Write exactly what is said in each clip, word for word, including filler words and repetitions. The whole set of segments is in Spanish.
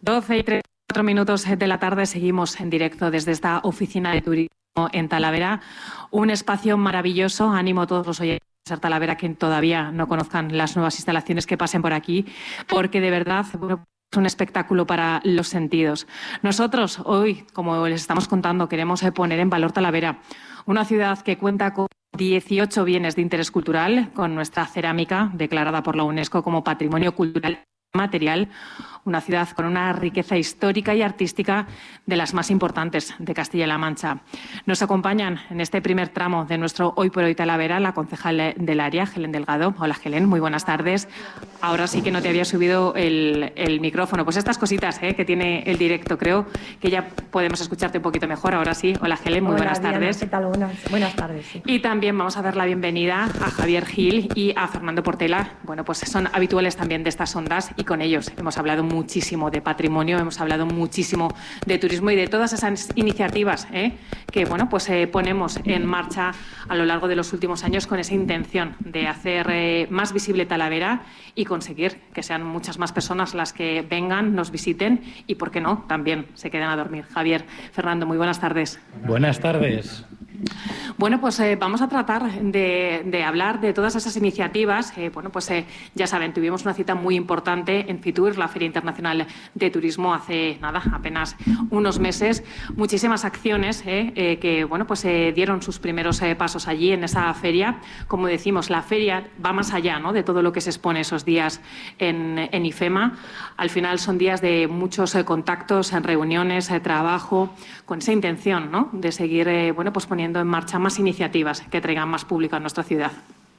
doce y treinta y cuatro minutos de la tarde seguimos en directo desde esta oficina de turismo en Talavera. Un espacio maravilloso. Animo a todos los oyentes de Ser Talavera que todavía no conozcan las nuevas instalaciones que pasen por aquí, porque de verdad bueno, es un espectáculo para los sentidos. Nosotros hoy, como les estamos contando, queremos poner en valor Talavera, una ciudad que cuenta con dieciocho bienes de interés cultural, con nuestra cerámica declarada por la UNESCO como Patrimonio Cultural Material, una ciudad con una riqueza histórica y artística de las más importantes de Castilla-La Mancha. Nos acompañan en este primer tramo de nuestro Hoy por Hoy Talavera la concejal del área, Helen Delgado. Hola, Helen, muy buenas tardes. Ahora sí que no te había subido el, el micrófono. Pues estas cositas ¿eh? que tiene el directo, creo que ya podemos escucharte un poquito mejor. Ahora sí. Hola, Helen, muy Hola, buenas Diana, tardes. ¿qué tal? Buenas, buenas tardes. Sí. Y también vamos a dar la bienvenida a Javier Gil y a Fernando Portela. Bueno, pues son habituales también de estas ondas y con ellos hemos hablado muchísimo de patrimonio, hemos hablado muchísimo de turismo y de todas esas iniciativas ¿eh? que bueno, pues, eh, ponemos en marcha a lo largo de los últimos años con esa intención de hacer eh, más visible Talavera y conseguir que sean muchas más personas las que vengan, nos visiten y, por qué no, también se queden a dormir. Javier, Fernando, muy buenas tardes. Buenas tardes. Bueno, pues eh, vamos a tratar de, de hablar de todas esas iniciativas. Eh, bueno, pues eh, ya saben, tuvimos una cita muy importante en Fitur, la Feria Internacional de Turismo, hace nada, apenas unos meses. Muchísimas acciones eh, eh, que, bueno, pues eh, dieron sus primeros eh, pasos allí en esa feria. Como decimos, la feria va más allá, ¿no?, de todo lo que se expone esos días en, en IFEMA. Al final son días de muchos eh, contactos, en reuniones, eh, trabajo, con esa intención, ¿no?, de seguir, eh, bueno, pues poniendo en marcha más iniciativas que traigan más público a nuestra ciudad.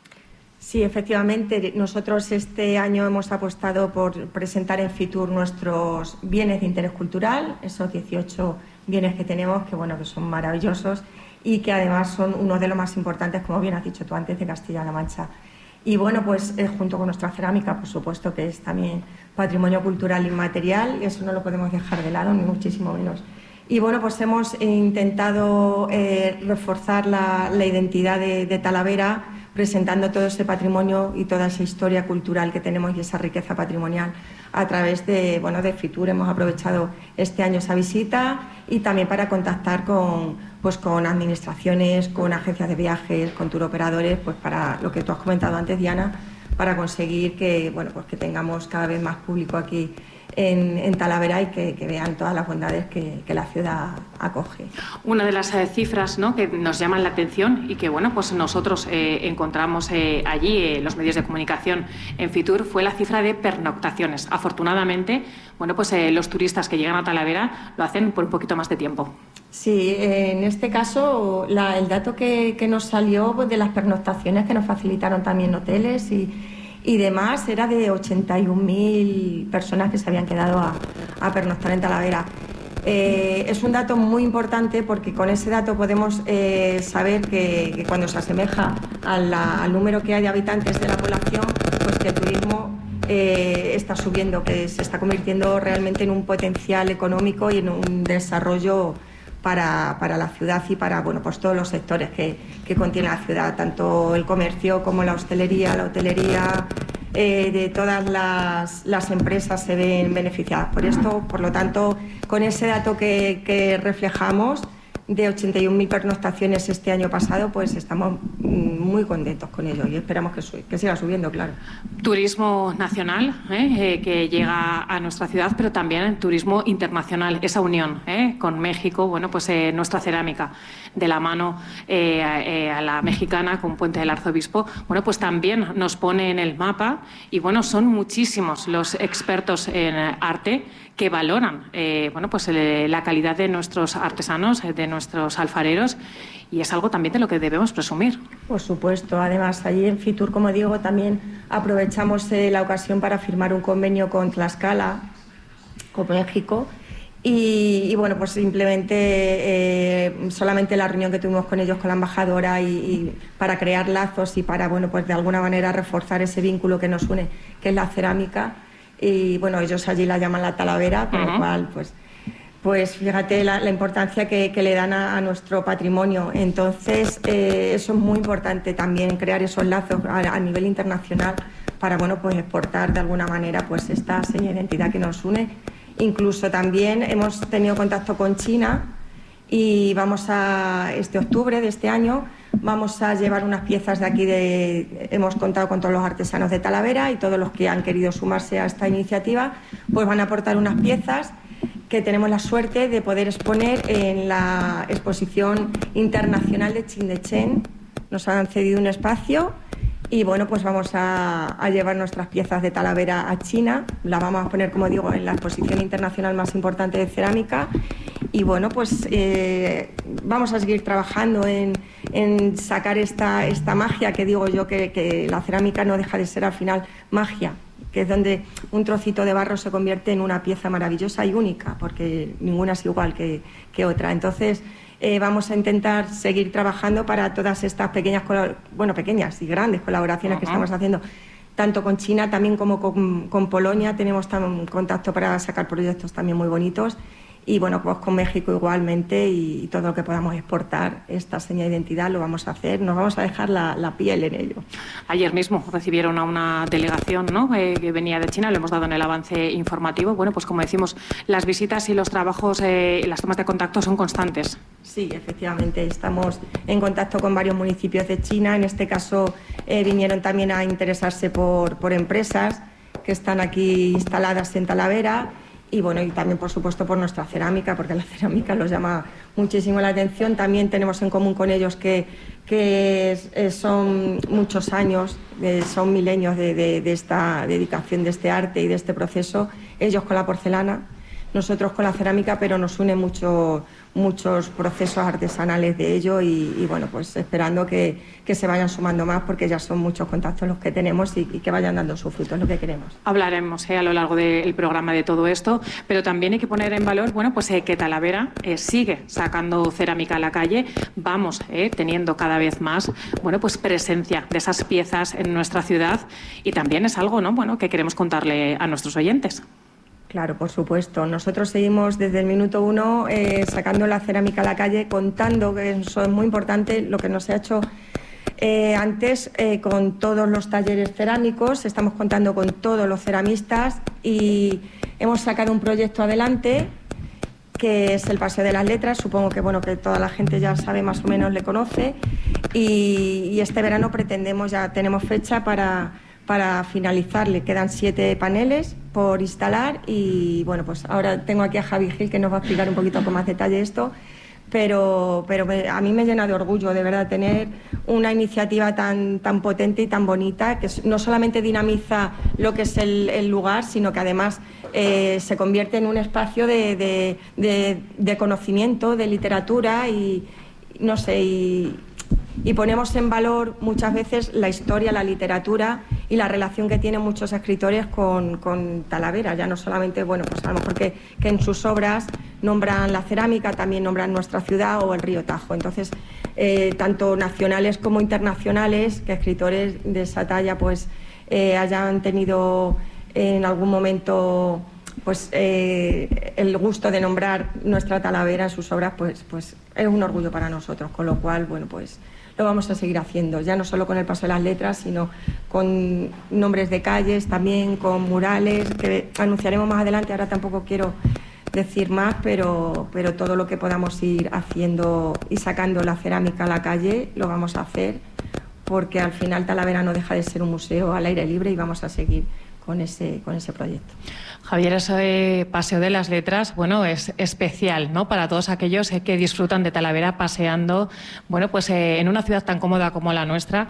Sí, efectivamente, nosotros este año hemos apostado por presentar en Fitur nuestros bienes de interés cultural, esos dieciocho bienes que tenemos, que bueno, que son maravillosos y que además son uno de los más importantes, como bien has dicho tú antes, de Castilla-La Mancha. Y bueno, pues eh, junto con nuestra cerámica, por supuesto, que es también patrimonio cultural inmaterial, y eso no lo podemos dejar de lado, ni muchísimo menos. Y bueno, pues hemos intentado eh, reforzar la, la identidad de, de Talavera, presentando todo ese patrimonio y toda esa historia cultural que tenemos y esa riqueza patrimonial a través de, bueno, de Fitur. Hemos aprovechado este año esa visita y también para contactar con, pues, con administraciones, con agencias de viajes, con turoperadores, pues para lo que tú has comentado antes, Diana, para conseguir que, bueno, pues que tengamos cada vez más público aquí En, en Talavera y que, que vean todas las bondades que, que la ciudad acoge. Una de las eh, cifras, ¿no?, que nos llaman la atención y que bueno, pues nosotros eh, encontramos eh, allí, eh, los medios de comunicación en Fitur, fue la cifra de pernoctaciones. Afortunadamente, bueno, pues eh, los turistas que llegan a Talavera lo hacen por un poquito más de tiempo. Sí, eh, en este caso la, el dato que, que nos salió pues, de las pernoctaciones que nos facilitaron también hoteles y y demás, era de ochenta y un mil personas que se habían quedado a, a pernoctar en Talavera. Eh, es un dato muy importante porque con ese dato podemos eh, saber que, que cuando se asemeja a la, al número que hay de habitantes de la población, pues que el turismo eh, está subiendo, que se está convirtiendo realmente en un potencial económico y en un desarrollo Para, para la ciudad y para bueno, pues todos los sectores que, que contiene la ciudad, tanto el comercio como la hostelería, la hotelería, eh, de todas las, las empresas se ven beneficiadas por esto. Por lo tanto, con ese dato que, que reflejamos de ochenta y un mil pernoctaciones este año pasado, pues estamos muy contentos con ello y esperamos que, su que siga subiendo, claro. Turismo nacional ¿eh? Eh, que llega a nuestra ciudad, pero también turismo internacional, esa unión ¿eh? con México, bueno, pues eh, nuestra cerámica de la mano eh, eh, a la mexicana con Puente del Arzobispo, bueno, pues también nos pone en el mapa y bueno, son muchísimos los expertos en arte que valoran eh, bueno, pues el, la calidad de nuestros artesanos, de nuestros alfareros, y es algo también de lo que debemos presumir. Por supuesto. Además, allí en Fitur, como digo, también aprovechamos eh, la ocasión para firmar un convenio con Tlaxcala, con México, y, y bueno, pues simplemente eh, solamente la reunión que tuvimos con ellos, con la embajadora, y, y para crear lazos y para, bueno, pues de alguna manera reforzar ese vínculo que nos une, que es la cerámica. Y bueno, ellos allí la llaman la Talavera, con uh-huh. lo cual, pues, pues fíjate la, la importancia que, que le dan a, a nuestro patrimonio. Entonces, eh, eso es muy importante también, crear esos lazos a, a nivel internacional para, bueno, pues exportar de alguna manera pues esta seña de identidad que nos une Incluso también hemos tenido contacto con China y vamos a, este octubre de este año, vamos a llevar unas piezas de aquí, de, hemos contado con todos los artesanos de Talavera y todos los que han querido sumarse a esta iniciativa, pues van a aportar unas piezas que tenemos la suerte de poder exponer en la Exposición Internacional de Chindechen. Nos han cedido un espacio y bueno, pues vamos a, a llevar nuestras piezas de Talavera a China. Las vamos a poner, como digo, en la exposición internacional más importante de cerámica. Y bueno, pues eh, vamos a seguir trabajando en, en sacar esta, esta magia que digo yo que, que la cerámica no deja de ser al final magia, que es donde un trocito de barro se convierte en una pieza maravillosa y única, porque ninguna es igual que, que otra. Entonces, Eh, vamos a intentar seguir trabajando para todas estas pequeñas, bueno, pequeñas y grandes colaboraciones uh-huh. que estamos haciendo, tanto con China también como con, con Polonia. Tenemos tam, contacto para sacar proyectos también muy bonitos. Y bueno, pues con México igualmente, y, y todo lo que podamos exportar, esta seña de identidad lo vamos a hacer, nos vamos a dejar la, la piel en ello. Ayer mismo recibieron a una delegación, ¿no?, eh, que venía de China, lo hemos dado en el avance informativo. Bueno, pues como decimos, las visitas y los trabajos, eh, las tomas de contacto son constantes. Sí, efectivamente, estamos en contacto con varios municipios de China. En este caso eh, vinieron también a interesarse por, por empresas que están aquí instaladas en Talavera. Y bueno, y también por supuesto por nuestra cerámica, porque la cerámica los llama muchísimo la atención. También tenemos en común con ellos que, que es, es, son muchos años, eh, son milenios de, de, de esta dedicación, de este arte y de este proceso. Ellos con la porcelana, nosotros con la cerámica, pero nos une mucho, muchos procesos artesanales de ello y, y bueno, pues esperando que, que se vayan sumando más, porque ya son muchos contactos los que tenemos y, y que vayan dando sus frutos, lo que queremos. Hablaremos eh, a lo largo del programa de todo esto, pero también hay que poner en valor, bueno, pues eh, que Talavera eh, sigue sacando cerámica a la calle. Vamos eh, teniendo cada vez más, bueno, pues presencia de esas piezas en nuestra ciudad, y también es algo, ¿no?, bueno, que queremos contarle a nuestros oyentes. Claro, por supuesto. Nosotros seguimos desde el minuto uno eh, sacando la cerámica a la calle, contando, que eso es muy importante, lo que nos ha hecho eh, antes eh, con todos los talleres cerámicos. Estamos contando con todos los ceramistas y hemos sacado un proyecto adelante que es el Paseo de las Letras. Supongo que bueno que toda la gente ya sabe, más o menos le conoce, y, y este verano pretendemos, ya tenemos fecha para... para finalizar. Le quedan siete paneles por instalar y bueno, pues ahora tengo aquí a Javi Gil, que nos va a explicar un poquito con más detalle esto, pero, pero me, a mí me llena de orgullo de verdad tener una iniciativa tan, tan potente y tan bonita, que no solamente dinamiza lo que es el, el lugar, sino que además eh, se convierte en un espacio de, de, de, de conocimiento, de literatura y no sé, y y ponemos en valor muchas veces la historia, la literatura y la relación que tienen muchos escritores con, con Talavera. Ya no solamente, bueno, pues a lo mejor que, que en sus obras nombran la cerámica, también nombran nuestra ciudad o el río Tajo. Entonces, eh, tanto nacionales como internacionales, que escritores de esa talla pues eh, hayan tenido en algún momento pues eh, el gusto de nombrar nuestra Talavera en sus obras, pues, pues es un orgullo para nosotros, con lo cual, bueno, pues lo vamos a seguir haciendo, ya no solo con el Paseo de las Letras, sino con nombres de calles, también con murales, que anunciaremos más adelante. Ahora tampoco quiero decir más, pero, pero todo lo que podamos ir haciendo y sacando la cerámica a la calle, lo vamos a hacer, porque al final Talavera no deja de ser un museo al aire libre y vamos a seguir con ese, con ese proyecto. Javier, ese Paseo de las Letras, bueno, es especial, ¿no?, para todos aquellos eh, que disfrutan de Talavera paseando, bueno, pues eh, en una ciudad tan cómoda como la nuestra,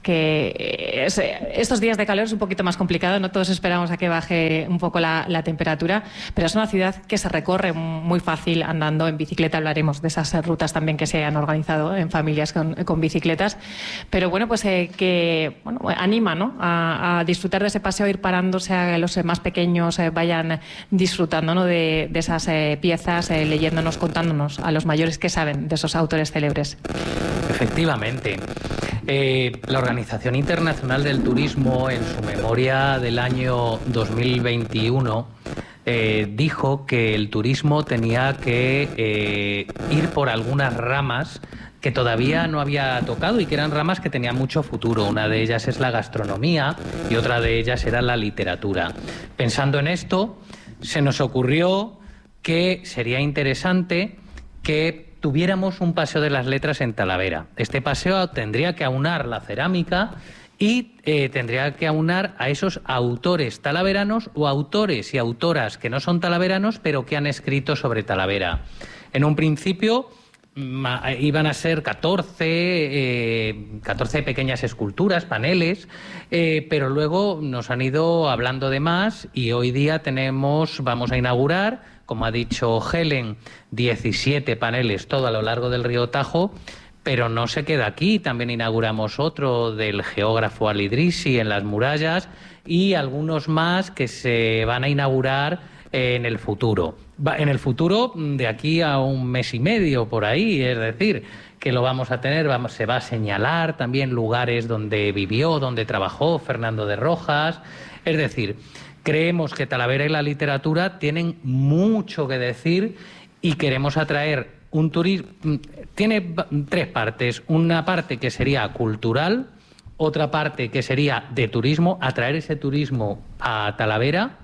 que es, estos días de calor es un poquito más complicado, no todos esperamos a que baje un poco la, la temperatura, pero es una ciudad que se recorre muy fácil andando, en bicicleta. Hablaremos de esas rutas también que se han organizado en familias con, con bicicletas, pero bueno, pues eh, que bueno, anima, ¿no?, a, a disfrutar de ese paseo, ir parándose a los más pequeños, eh, vayan disfrutando, ¿no?, de, de esas eh, piezas, eh, leyéndonos, contándonos a los mayores que saben de esos autores célebres. Efectivamente. Eh, la Organización Internacional del Turismo, en su memoria del año dos mil veintiuno, eh, dijo que el turismo tenía que eh, ir por algunas ramas que todavía no había tocado y que eran ramas que tenían mucho futuro. Una de ellas es la gastronomía y otra de ellas era la literatura. Pensando en esto, se nos ocurrió que sería interesante que tuviéramos un paseo de las letras en Talavera. Este paseo tendría que aunar la cerámica y eh, tendría que aunar a esos autores talaveranos o autores y autoras que no son talaveranos, pero que han escrito sobre Talavera. En un principio iban a ser catorce, eh, catorce pequeñas esculturas, paneles, eh, pero luego nos han ido hablando de más y hoy día tenemos, vamos a inaugurar, como ha dicho Helen, diecisiete paneles todo a lo largo del río Tajo, pero no se queda aquí, también inauguramos otro del geógrafo Al-Idrisi en las murallas y algunos más que se van a inaugurar en el futuro. En el futuro, de aquí a un mes y medio por ahí, es decir, que lo vamos a tener, vamos, se va a señalar también lugares donde vivió, donde trabajó Fernando de Rojas, es decir, creemos que Talavera y la literatura tienen mucho que decir y queremos atraer un turismo. Tiene tres partes, una parte que sería cultural, otra parte que sería de turismo, atraer ese turismo a Talavera,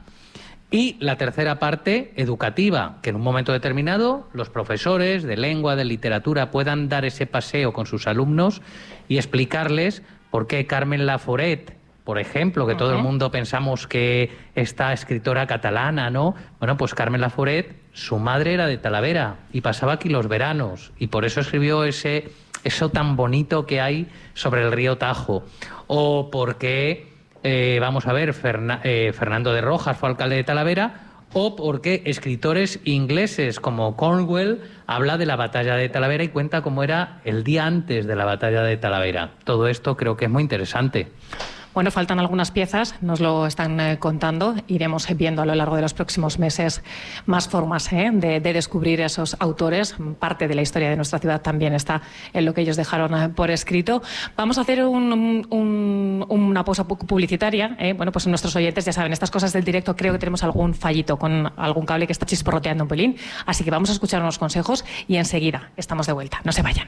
y la tercera parte, educativa, que en un momento determinado los profesores de lengua, de literatura, puedan dar ese paseo con sus alumnos y explicarles por qué Carmen Laforet, por ejemplo, que uh-huh. todo el mundo pensamos que esta escritora catalana, ¿no? Bueno, pues Carmen Laforet, su madre era de Talavera y pasaba aquí los veranos y por eso escribió ese, eso tan bonito que hay sobre el río Tajo. O porque... Eh, vamos a ver, Ferna, eh, Fernando de Rojas fue alcalde de Talavera, o porque escritores ingleses como Cornwell habla de la batalla de Talavera y cuenta cómo era el día antes de la batalla de Talavera. Todo esto creo que es muy interesante. Bueno, faltan algunas piezas, nos lo están eh, contando. Iremos viendo a lo largo de los próximos meses más formas eh, de, de descubrir esos autores. Parte de la historia de nuestra ciudad también está en lo que ellos dejaron eh, por escrito. Vamos a hacer un, un, una pausa publicitaria. Eh. Bueno, pues nuestros oyentes ya saben, estas cosas del directo, creo que tenemos algún fallito con algún cable que está chisporroteando un pelín. Así que vamos a escuchar unos consejos y enseguida estamos de vuelta. No se vayan.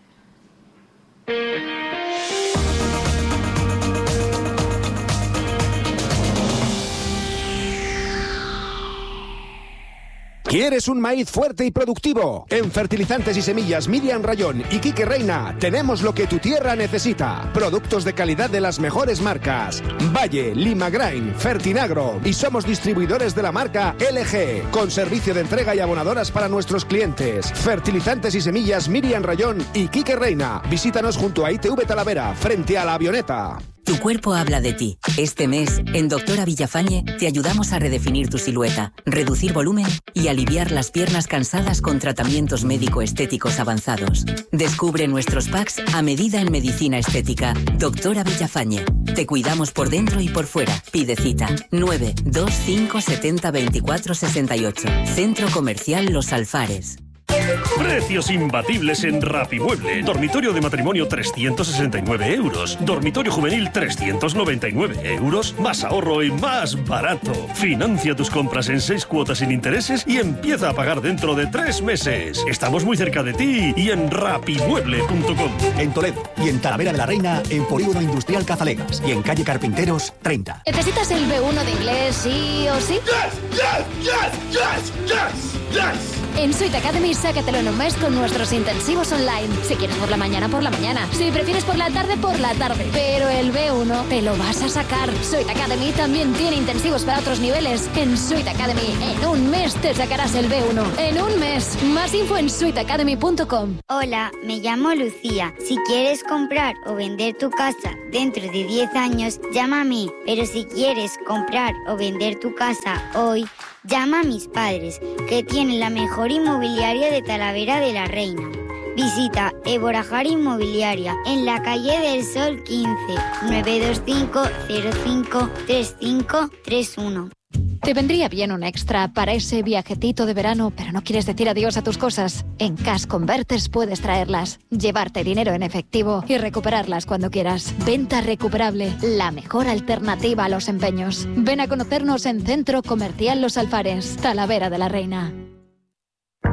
¿Quieres un maíz fuerte y productivo? En Fertilizantes y Semillas Miriam Rayón y Quique Reina tenemos lo que tu tierra necesita. Productos de calidad de las mejores marcas. Valle, Limagrain, Fertinagro y somos distribuidores de la marca L G con servicio de entrega y abonadoras para nuestros clientes. Fertilizantes y Semillas Miriam Rayón y Quique Reina. Visítanos junto a I T V Talavera, frente a la Avioneta. Tu cuerpo habla de ti. Este mes, en Doctora Villafañe, te ayudamos a redefinir tu silueta, reducir volumen y aliviar las piernas cansadas con tratamientos médico-estéticos avanzados. Descubre nuestros packs a medida en medicina estética. Doctora Villafañe. Te cuidamos por dentro y por fuera. Pide cita. nueve dos cinco siete cero dos cuatro seis ocho. Centro Comercial Los Alfares. Precios imbatibles en Rapimueble. Dormitorio de matrimonio trescientos sesenta y nueve euros. Dormitorio juvenil trescientos noventa y nueve euros. Más ahorro y más barato. Financia tus compras en seis cuotas sin intereses y empieza a pagar dentro de tres meses. Estamos muy cerca de ti y en rapimueble punto com. En Toledo y en Talavera de la Reina, en Polígono Industrial Cazalegas y en calle Carpinteros treinta. ¿Necesitas el B uno de inglés sí o sí? Yes, yes, yes, yes, yes, yes. En Sweet Academy, sácatelo en un mes con nuestros intensivos online. Si quieres por la mañana, por la mañana. Si prefieres por la tarde, por la tarde. Pero el B uno te lo vas a sacar. Sweet Academy también tiene intensivos para otros niveles. En Sweet Academy, en un mes te sacarás el B uno. En un mes. Más info en sweet academy punto com. Hola, me llamo Lucía. Si quieres comprar o vender tu casa dentro de diez años, llama a mí. Pero si quieres comprar o vender tu casa hoy, llama a mis padres, que tienen la mejor inmobiliaria de Talavera de la Reina. Visita Eborajar Inmobiliaria en la calle del Sol quince, nueve dos cinco cero cinco tres cinco tres uno. Te vendría bien un extra para ese viajecito de verano, pero no quieres decir adiós a tus cosas. En Cash Converters puedes traerlas, llevarte dinero en efectivo y recuperarlas cuando quieras. Venta recuperable, la mejor alternativa a los empeños. Ven a conocernos en Centro Comercial Los Alfares, Talavera de la Reina.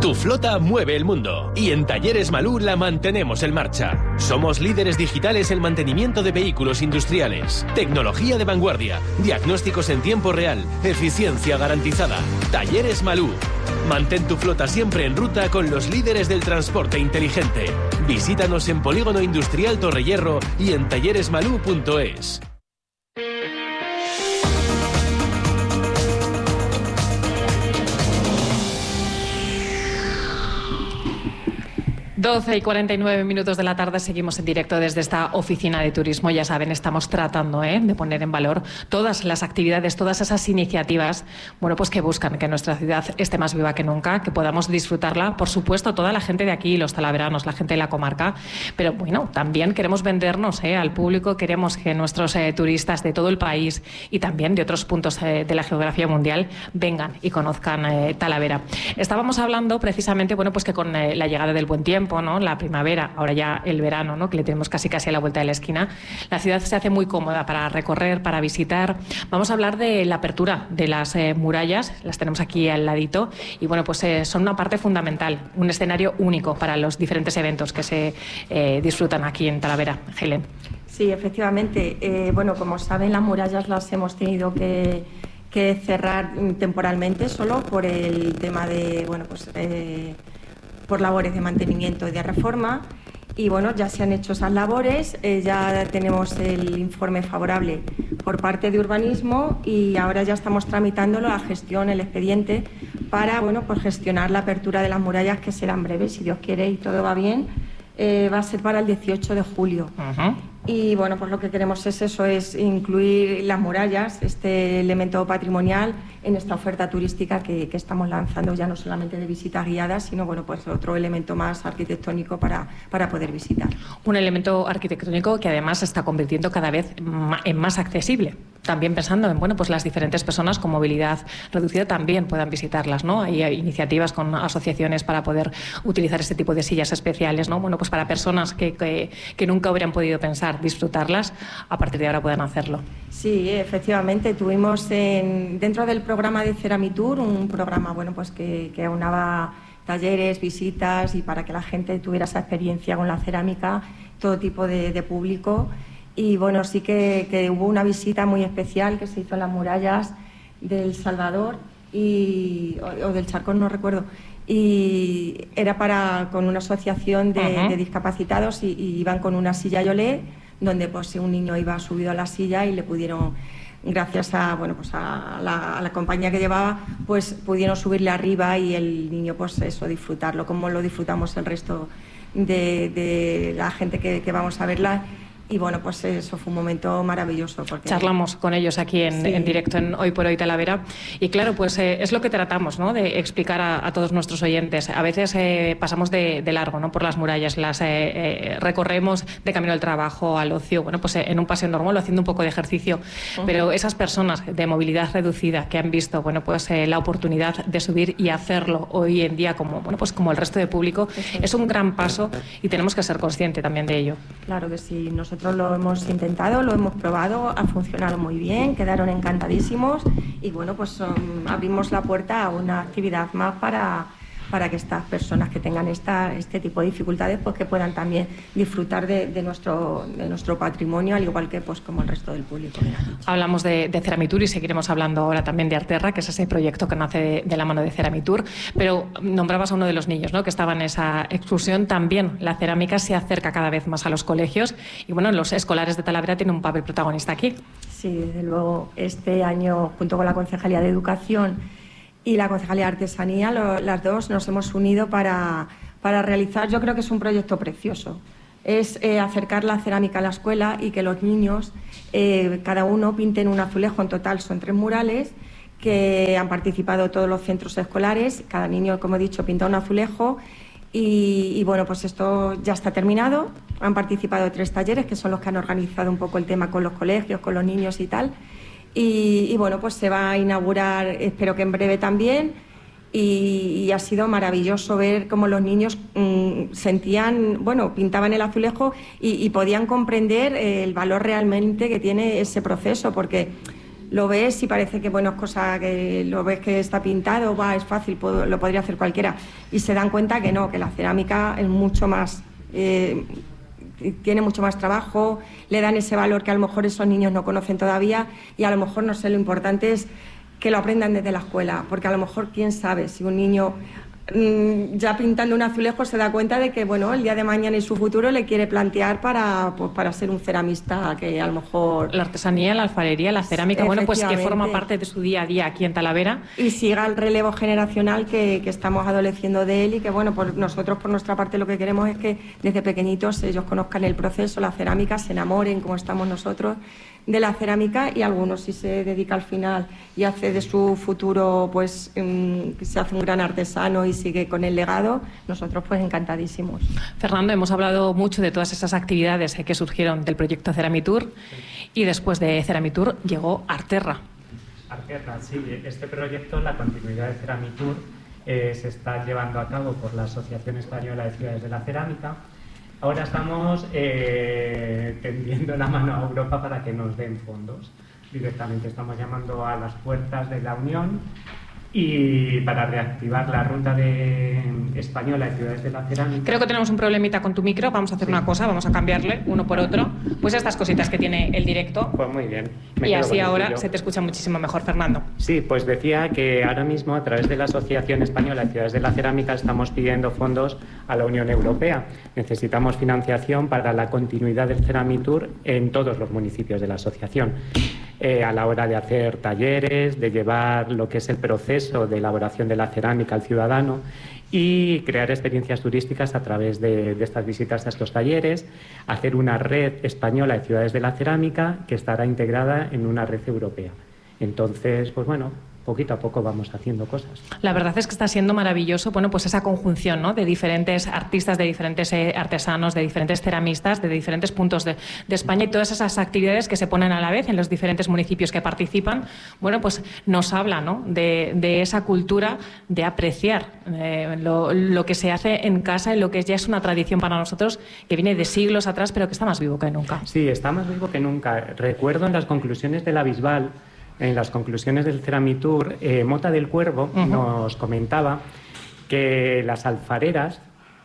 Tu flota mueve el mundo y en Talleres Malú la mantenemos en marcha. Somos líderes digitales en mantenimiento de vehículos industriales, tecnología de vanguardia, diagnósticos en tiempo real, eficiencia garantizada. Talleres Malú. Mantén tu flota siempre en ruta con los líderes del transporte inteligente. Visítanos en Polígono Industrial Torrehierro y en talleres malú punto es. doce y cuarenta y nueve minutos de la tarde, seguimos en directo desde esta oficina de turismo. Ya saben, estamos tratando ¿eh? de poner en valor todas las actividades, todas esas iniciativas, bueno, pues que buscan que nuestra ciudad esté más viva que nunca, que podamos disfrutarla, por supuesto, toda la gente de aquí, los talaveranos, la gente de la comarca, pero bueno, también queremos vendernos ¿eh? al público, queremos que nuestros eh, turistas de todo el país y también de otros puntos eh, de la geografía mundial vengan y conozcan eh, Talavera. Estábamos hablando precisamente, bueno, pues que con eh, la llegada del buen tiempo, ¿no? La primavera, ahora ya el verano, ¿no? Que le tenemos casi casi a la vuelta de la esquina, la ciudad se hace muy cómoda para recorrer, para visitar. Vamos a hablar de la apertura de las eh, murallas, las tenemos aquí al ladito y bueno, pues eh, son una parte fundamental, un escenario único para los diferentes eventos que se eh, disfrutan aquí en Talavera. Helen. Sí, efectivamente. Eh, bueno, como saben, las murallas las hemos tenido que, que cerrar temporalmente solo por el tema de, bueno, pues eh, por labores de mantenimiento y de reforma. Y bueno, ya se han hecho esas labores, eh, ya tenemos el informe favorable por parte de urbanismo y ahora ya estamos tramitándolo, la gestión, el expediente, para bueno, pues gestionar la apertura de las murallas, que será en breve, si Dios quiere y todo va bien. Eh, va a ser para el dieciocho de julio. Uh-huh. Y bueno, pues lo que queremos es eso, es incluir las murallas, este elemento patrimonial, en esta oferta turística que, que estamos lanzando, ya no solamente de visitas guiadas, sino bueno, pues otro elemento más arquitectónico para, para poder visitar. Un elemento arquitectónico que además se está convirtiendo cada vez en más accesible. También pensando en bueno, pues las diferentes personas con movilidad reducida también puedan visitarlas, ¿no? Hay iniciativas con asociaciones para poder utilizar este tipo de sillas especiales, ¿no? Bueno, pues para personas que, que, que nunca habrían podido pensar disfrutarlas, a partir de ahora puedan hacerlo. Sí, efectivamente, tuvimos en, dentro del programa de Ceramitur, un programa bueno, pues que, que aunaba talleres, visitas y para que la gente tuviera esa experiencia con la cerámica, todo tipo de, de público. Y bueno, sí que, que hubo una visita muy especial que se hizo en las murallas del Salvador y, o, o del Charcón, no recuerdo, y era para con una asociación de, uh-huh. de discapacitados y, y iban con una silla Yolé, donde pues un niño iba subido a la silla y le pudieron, gracias a bueno pues a la, a la compañía que llevaba, pues pudieron subirle arriba y el niño pues eso, disfrutarlo, como lo disfrutamos el resto de, de la gente que, que vamos a verla. Y bueno, pues eso fue un momento maravilloso. Porque charlamos con ellos aquí en, sí. en directo en Hoy por Hoy Talavera. Y claro, pues eh, es lo que tratamos, ¿no? De explicar a, a todos nuestros oyentes. A veces eh, pasamos de, de largo, ¿no? Por las murallas, las eh, eh, recorremos de camino al trabajo, al ocio, bueno, pues eh, en un paseo normal, haciendo un poco de ejercicio. Uh-huh. Pero esas personas de movilidad reducida que han visto, bueno, pues eh, la oportunidad de subir y hacerlo hoy en día como, bueno, pues como el resto del público, uh-huh. es un gran paso y tenemos que ser conscientes también de ello. Claro que sí. Nosotros lo hemos intentado, lo hemos probado, ha funcionado muy bien, quedaron encantadísimos y bueno, pues um, abrimos la puerta a una actividad más para, para que estas personas que tengan esta, este tipo de dificultades pues que puedan también disfrutar de, de, nuestro, de nuestro patrimonio, al igual que pues como el resto del público. Hablamos de, de Ceramitur y seguiremos hablando ahora también de Arterra, que es ese proyecto que nace de, de la mano de Ceramitur, pero nombrabas a uno de los niños, ¿no? Que estaba en esa excursión. También la cerámica se acerca cada vez más a los colegios y bueno, los escolares de Talavera tienen un papel protagonista aquí. Sí, desde luego, este año junto con la Concejalía de Educación y la Concejalía de Artesanía, lo, las dos nos hemos unido para, para realizar, yo creo que es un proyecto precioso, es eh, acercar la cerámica a la escuela y que los niños, eh, cada uno pinten un azulejo. En total son tres murales que han participado todos los centros escolares, cada niño, como he dicho, pinta un azulejo y, y bueno, pues esto ya está terminado, han participado tres talleres que son los que han organizado un poco el tema con los colegios, con los niños y tal. Y, y bueno, pues se va a inaugurar, espero que en breve también, y, y ha sido maravilloso ver cómo los niños mmm, sentían, bueno, pintaban el azulejo y, y podían comprender el valor realmente que tiene ese proceso, porque lo ves y parece que, bueno, es cosa que lo ves que está pintado, va, es fácil, puedo, lo podría hacer cualquiera. Y se dan cuenta que no, que la cerámica es mucho más, eh, tiene mucho más trabajo, le dan ese valor que a lo mejor esos niños no conocen todavía y a lo mejor, no sé, lo importante es que lo aprendan desde la escuela, porque a lo mejor, quién sabe, si un niño ya pintando un azulejo se da cuenta de que, bueno, el día de mañana y su futuro le quiere plantear para, pues, para ser un ceramista, que a lo mejor... La artesanía, la alfarería, la cerámica, bueno, pues que forma parte de su día a día aquí en Talavera. Y siga el relevo generacional que, que estamos adoleciendo de él y que, bueno, por nosotros por nuestra parte lo que queremos es que desde pequeñitos ellos conozcan el proceso, la cerámica, se enamoren como estamos nosotros de la cerámica, y algunos, si se dedica al final y hace de su futuro, pues um, se hace un gran artesano y sigue con el legado, nosotros pues encantadísimos. Fernando, hemos hablado mucho de todas esas actividades que surgieron del proyecto Ceramitur, y después de Ceramitur llegó Arterra. Arterra, sí, este proyecto, la continuidad de Ceramitur, eh, se está llevando a cabo por la Asociación Española de Ciudades de la Cerámica. Ahora estamos eh, tendiendo la mano a Europa para que nos den fondos. Directamente estamos llamando a las puertas de la Unión y para reactivar la ruta de española de ciudades de la cerámica. Creo que tenemos un problemita con tu micro. Vamos a hacer sí. una cosa, vamos a cambiarle uno por otro. Pues estas cositas que tiene el directo. Pues muy bien. Me y así ahora se te escucha muchísimo mejor, Fernando. Sí, pues decía que ahora mismo a través de la Asociación Española de Ciudades de la Cerámica estamos pidiendo fondos a la Unión Europea. Necesitamos financiación para la continuidad del Ceramitur en todos los municipios de la asociación. Eh, a la hora de hacer talleres, de llevar lo que es el proceso de elaboración de la cerámica al ciudadano y crear experiencias turísticas a través de, de estas visitas a estos talleres, hacer una red española de ciudades de la cerámica que estará integrada en una red europea. Entonces, pues bueno, poquito a poco vamos haciendo cosas. La verdad es que está siendo maravilloso, bueno, pues esa conjunción, ¿no?, de diferentes artistas, de diferentes eh, artesanos, de diferentes ceramistas, de diferentes puntos de, de España, y todas esas actividades que se ponen a la vez en los diferentes municipios que participan, bueno, pues nos habla, ¿no?, de, de esa cultura de apreciar eh, lo, lo que se hace en casa y lo que ya es una tradición para nosotros, que viene de siglos atrás, pero que está más vivo que nunca. Sí, está más vivo que nunca. Recuerdo en las conclusiones de la Bisbal, en las conclusiones del Ceramitur, eh, Mota del Cuervo uh-huh. nos comentaba que las alfareras,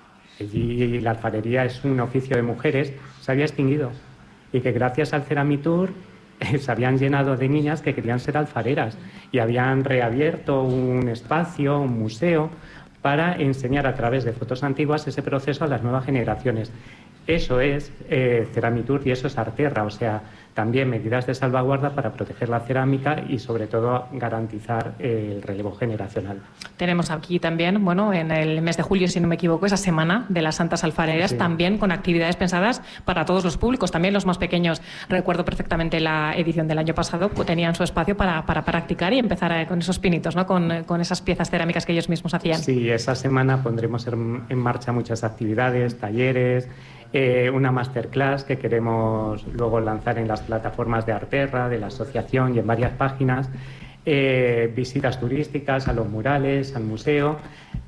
y la alfarería es un oficio de mujeres, se había extinguido y que gracias al Ceramitur eh, se habían llenado de niñas que querían ser alfareras y habían reabierto un espacio, un museo, para enseñar a través de fotos antiguas ese proceso a las nuevas generaciones. Eso es eh, Ceramitur y eso es Arterra, o sea, también medidas de salvaguarda para proteger la cerámica y sobre todo garantizar eh, el relevo generacional. Tenemos aquí también, bueno, en el mes de julio, si no me equivoco, esa semana de las Santas Alfareras, sí. también con actividades pensadas para todos los públicos, también los más pequeños. Recuerdo perfectamente la edición del año pasado, pues tenían su espacio para, para practicar y empezar a, con esos pinitos, ¿no?, con, con esas piezas cerámicas que ellos mismos hacían. Sí, esa semana pondremos en, en marcha muchas actividades, talleres, Eh, una masterclass que queremos luego lanzar en las plataformas de Arterra, de la asociación y en varias páginas, eh, visitas turísticas a los murales, al museo,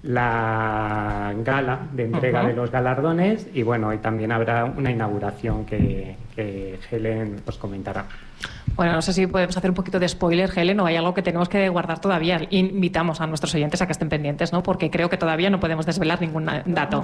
la gala de entrega uh-huh. de los galardones y bueno, y también habrá una inauguración que, que Helen os comentará. Bueno, no sé si podemos hacer un poquito de spoiler, Helen, o hay algo que tenemos que guardar todavía. Invitamos a nuestros oyentes a que estén pendientes, ¿no?, porque creo que todavía no podemos desvelar ningún dato.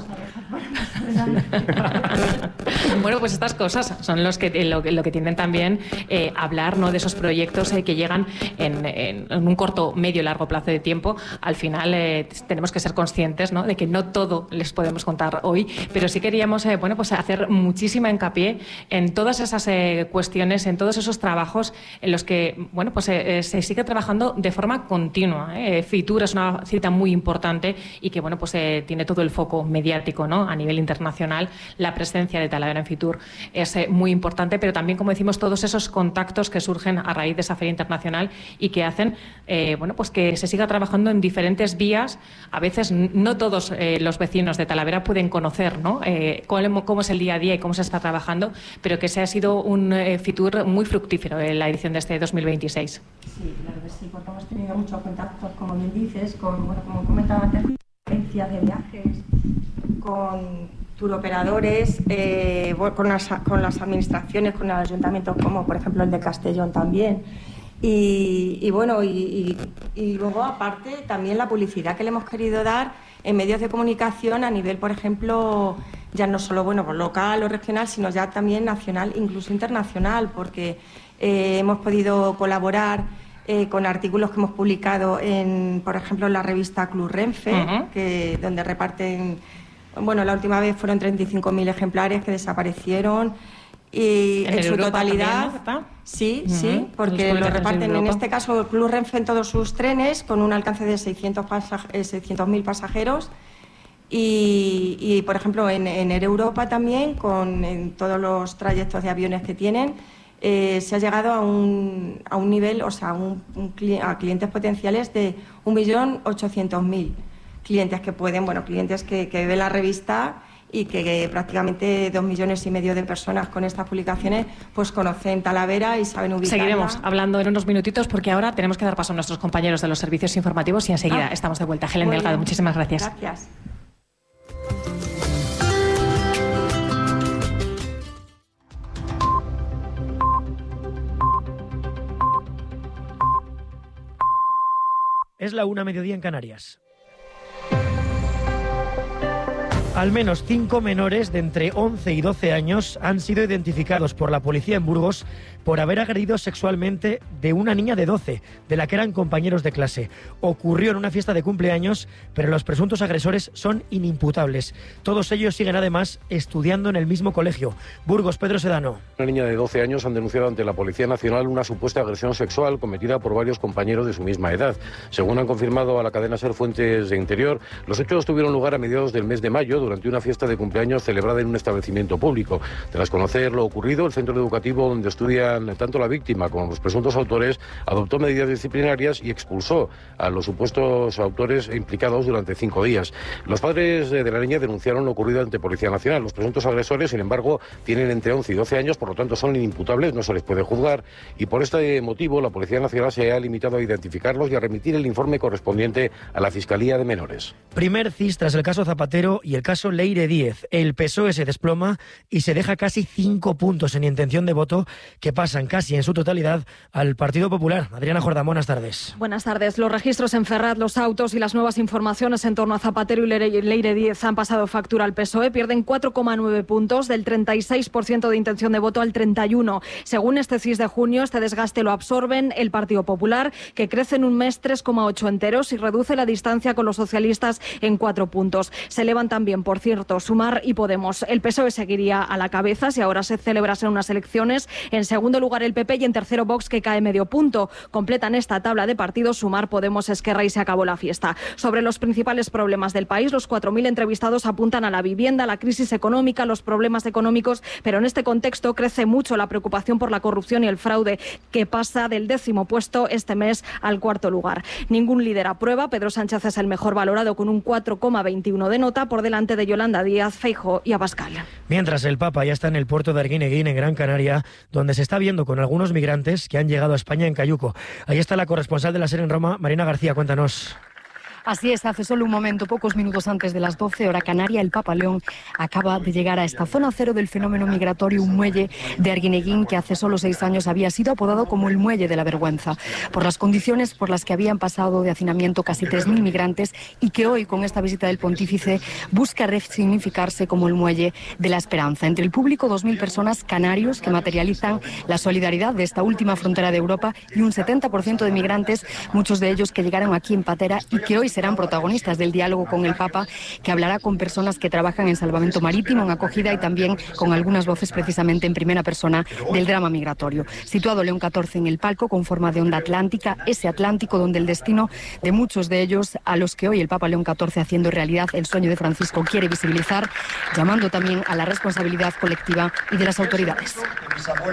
Bueno, pues estas cosas son los que, lo, lo que tienden también eh, a hablar, ¿no?, de esos proyectos eh, que llegan en, en, en un corto, medio, largo plazo de tiempo. Al final eh, tenemos que ser conscientes, ¿no?, de que no todo les podemos contar hoy, pero sí queríamos eh, bueno, pues hacer muchísima hincapié en todas esas eh, cuestiones, en todos esos trabajos en los que, bueno, pues eh, se sigue trabajando de forma continua. ¿eh? Fitur es una cita muy importante y que, bueno, pues eh, tiene todo el foco mediático, ¿no?, a nivel internacional. La presencia de Talavera en Fitur es eh, muy importante, pero también, como decimos, todos esos contactos que surgen a raíz de esa feria internacional y que hacen, eh, bueno, pues que se siga trabajando en diferentes vías. A veces no todos eh, los vecinos de Talavera pueden conocer, ¿no?, eh, cómo, cómo es el día a día y cómo se está trabajando, pero que se ha sido un eh, Fitur muy fructífero en la edición de este dos mil veintiséis. Sí, claro que sí, porque hemos tenido muchos contactos, como bien dices, con, bueno, como comentaba antes, agencias de viajes, con turoperadores, eh, con, las, con las administraciones, con los ayuntamientos, como por ejemplo el de Castellón también. Y, y bueno, y, y, y luego aparte también la publicidad que le hemos querido dar en medios de comunicación a nivel, por ejemplo, ya no solo bueno, pues local o regional, sino ya también nacional, incluso internacional, porque eh, hemos podido colaborar eh, con artículos que hemos publicado en, por ejemplo, en la revista Club Renfe, uh-huh. que, donde reparten, bueno, la última vez fueron treinta y cinco mil ejemplares que desaparecieron. Y en, en su Europa totalidad, también, ¿no? sí, uh-huh. sí, porque lo reparten en este caso el Club Renfe en todos sus trenes con un alcance de seiscientos mil pasajeros y, y, por ejemplo, en, en Air Europa también, con en todos los trayectos de aviones que tienen, eh, se ha llegado a un, a un nivel, o sea, un, un, a clientes potenciales de un millón ochocientos mil clientes que pueden, bueno, clientes que, que ven la revista y que, que prácticamente dos millones y medio de personas con estas publicaciones pues conocen Talavera y saben ubicarla. Seguiremos hablando en unos minutitos porque ahora tenemos que dar paso a nuestros compañeros de los servicios informativos y enseguida ah, estamos de vuelta. Helen Delgado, bien. Muchísimas gracias. Gracias. Es la una, mediodía en Canarias. Al menos cinco menores de entre once y doce años han sido identificados por la policía en Burgos por haber agredido sexualmente de una niña de doce, de la que eran compañeros de clase. Ocurrió en una fiesta de cumpleaños, pero los presuntos agresores son inimputables. Todos ellos siguen además estudiando en el mismo colegio. Burgos, Pedro Sedano. Una niña de doce años han denunciado ante la Policía Nacional una supuesta agresión sexual cometida por varios compañeros de su misma edad. Según han confirmado a la cadena SER fuentes de Interior, los hechos tuvieron lugar a mediados del mes de mayo durante una fiesta de cumpleaños celebrada en un establecimiento público. Tras conocer lo ocurrido, el centro educativo donde estudian tanto la víctima como los presuntos autores adoptó medidas disciplinarias y expulsó a los supuestos autores implicados durante cinco días. Los padres de la niña denunciaron lo ocurrido ante Policía Nacional. Los presuntos agresores, sin embargo, tienen entre once y doce años, por lo tanto son inimputables, no se les puede juzgar, y por este motivo la Policía Nacional se ha limitado a identificarlos y a remitir el informe correspondiente a la Fiscalía de Menores. Primer C I S tras el caso Zapatero y el caso Leire Díez. El P S O E se desploma y se deja casi cinco puntos en intención de voto que pasan casi en su totalidad al Partido Popular. Adriana Jordán, buenas tardes. Buenas tardes. Los registros en Ferraz, los autos y las nuevas informaciones en torno a Zapatero y Leire Díez han pasado factura al P S O E. Pierden cuatro coma nueve puntos, del treinta y seis por ciento de intención de voto al treinta y uno por ciento. Según este C I S de junio, este desgaste lo absorben el Partido Popular, que crece en un mes tres coma ocho enteros y reduce la distancia con los socialistas en cuatro puntos. Se elevan también, por cierto, Sumar y Podemos. El P S O E seguiría a la cabeza si ahora se celebrasen unas elecciones. En segundo lugar el P P y en tercero Vox, que cae medio punto. Completan esta tabla de partidos Sumar, Podemos, Esquerra y se acabó la fiesta. Sobre los principales problemas del país, los cuatro mil entrevistados apuntan a la vivienda, la crisis económica, los problemas económicos, pero en este contexto crece mucho la preocupación por la corrupción y el fraude, que pasa del décimo puesto este mes al cuarto lugar. Ningún líder aprueba. Pedro Sánchez es el mejor valorado con un cuatro coma veintiuno de nota, por delante de Yolanda Díaz, Feijóo y Abascal. Mientras el Papa ya está en el puerto de Arguineguín, en Gran Canaria, donde se está viendo con algunos migrantes que han llegado a España en cayuco. Ahí está la corresponsal de la SER en Roma, Marina García, cuéntanos. Así es, hace solo un momento, pocos minutos antes de las doce, hora canaria, el Papa León acaba de llegar a esta zona cero del fenómeno migratorio, un muelle de Arguineguín que hace solo seis años había sido apodado como el muelle de la vergüenza, por las condiciones por las que habían pasado de hacinamiento casi tres mil migrantes y que hoy, con esta visita del pontífice, busca resignificarse como el muelle de la esperanza. Entre el público, dos mil personas canarios que materializan la solidaridad de esta última frontera de Europa y un setenta por ciento de migrantes, muchos de ellos que llegaron aquí en patera y que hoy serán protagonistas del diálogo con el Papa, que hablará con personas que trabajan en salvamento marítimo, en acogida y también con algunas voces precisamente en primera persona del drama migratorio. Situado León catorce en el palco con forma de onda atlántica, ese Atlántico donde el destino de muchos de ellos, a los que hoy el Papa León catorce, haciendo realidad el sueño de Francisco, quiere visibilizar, llamando también a la responsabilidad colectiva y de las autoridades.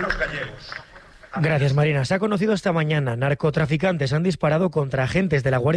Gracias, Marina. Se ha conocido esta mañana, narcotraficantes han disparado contra agentes de la Guardia